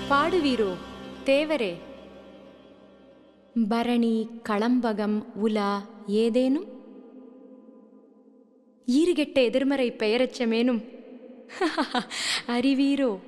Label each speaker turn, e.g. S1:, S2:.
S1: பாடுவீரோ தேவரே? பரணி, களம்பகம், உலா ஏதேனும்? ஈறுகெட்ட எதிர்மறை பெயரச்சமேனும் அறிவீரோ?